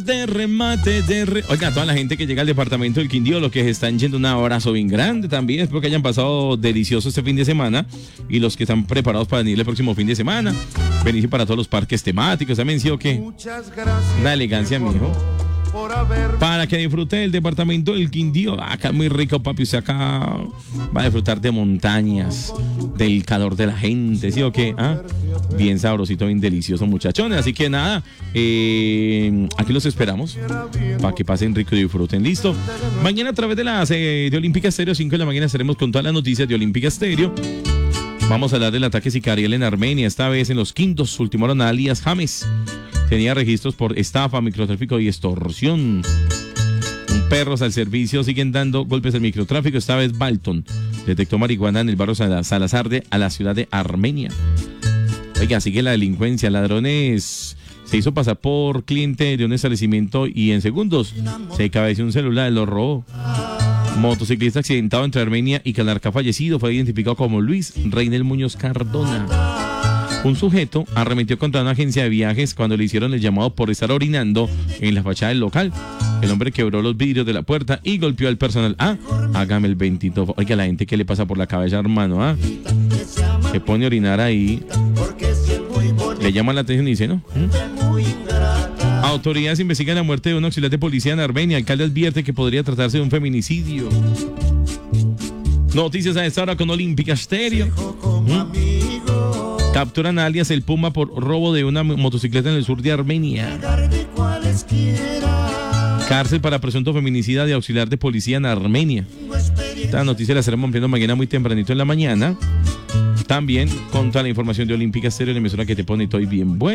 Oiga, toda la gente que llega al departamento del Quindío, los que están yendo, un abrazo bien grande también. Espero que hayan pasado delicioso este fin de semana. Y los que están preparados para venir el próximo fin de semana, venir para todos los parques temáticos también, ¿sí o qué? Una elegancia, mijo. Para que disfrute del departamento del Quindío. Acá es muy rico, papi. Usted acá va a disfrutar de montañas, del calor de la gente, ¿sí o qué? Bien sabrosito, bien delicioso, muchachones. Así que nada, aquí los esperamos para que pasen rico y disfruten. Listo. Mañana a través de Olímpica Estéreo, 5 de la mañana, estaremos con todas las noticias de Olímpica Estéreo. Vamos a hablar del ataque sicarial en Armenia, esta vez en Los Quintos. Ultimaron a alias James. Tenía registros por estafa, microtráfico y extorsión. Perros al servicio siguen dando golpes al microtráfico. Esta vez Balton detectó marihuana en el barrio Salazar a la ciudad de Armenia. Oiga, sigue la delincuencia. Ladrones se hizo pasar por cliente de un establecimiento y en segundos se cabeceó un celular, lo robó. Motociclista accidentado entre Armenia y Calarcá fallecido fue identificado como Luis Reynel Muñoz Cardona. Un sujeto arremetió contra una agencia de viajes cuando le hicieron el llamado por estar orinando en la fachada del local. El hombre quebró los vidrios de la puerta y golpeó al personal. Hágame el bendito. Oiga, la gente, ¿qué le pasa por la cabeza, hermano? Se pone a orinar ahí. Le llama la atención y dice, ¿no? Autoridades investigan la muerte de un auxiliar de policía en Armenia. El alcalde advierte que podría tratarse de un feminicidio. Noticias a esta hora con Olímpica Estéreo. Capturan a alias El Puma por robo de una motocicleta en el sur de Armenia. Cárcel para presunto feminicida de auxiliar de policía en Armenia. Esta noticia la estaremos ampliando mañana muy tempranito en la mañana. También con toda la información de Olímpica Estéreo, la emisora que te pone todo bien bueno.